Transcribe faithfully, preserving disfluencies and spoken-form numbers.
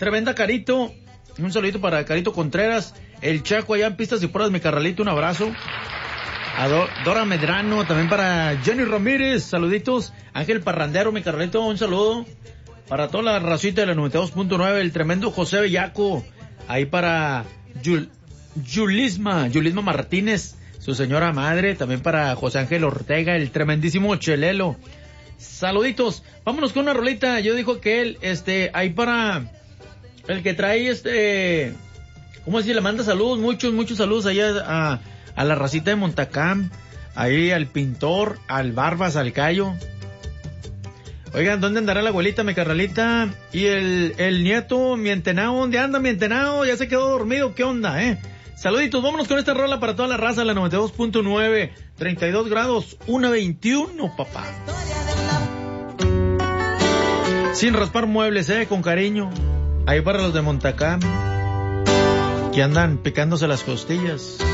tremenda Carito. Un saludito para Carito Contreras. El Chaco allá en Pistas y Puras, mi carnalito, un abrazo. A Do- Dora Medrano, también para Jenny Ramírez, saluditos. Ángel Parrandero, mi carnalito, un saludo. Para toda la racita de la noventa y dos punto nueve, el tremendo José Bellaco. Ahí para Yul- Yulisma, Yulisma Martínez, su señora madre. También para José Ángel Ortega, el tremendísimo Chelelo. Saluditos. Vámonos con una rolita. Yo dijo que él, este, ahí para el que trae este, ¿cómo decir? Le manda saludos, muchos, muchos saludos allá a, a la racita de Montacam, ahí al pintor, al Barbas, al Cayo. Oigan, ¿dónde andará la abuelita, mi carnalita? Y el, el nieto, mi entenao, ¿dónde anda mi entenao? Ya se quedó dormido, ¿qué onda, eh? Saluditos, vámonos con esta rola para toda la raza, la noventa y dos punto nueve, treinta y dos grados, uno veintiuno, papá. Sin raspar muebles, eh, con cariño. Ahí para los de Montacam, que andan picándose las costillas.